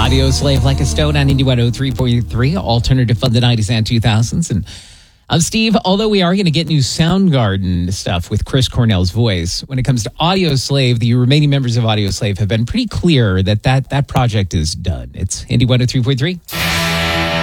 Audio Slave Like a Stone on Indie 103.3, alternative of the 90s and 2000s. And I'm Steve. Although we are going to get new Soundgarden stuff with Chris Cornell's voice, when it comes to Audio Slave, the remaining members of Audio Slave have been pretty clear that project is done. It's Indie 103.3.